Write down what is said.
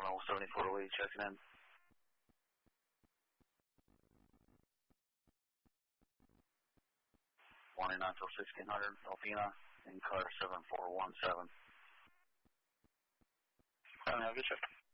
74 Lee checking in. Warning 91600 Alpena in car 7417. Have a good shift.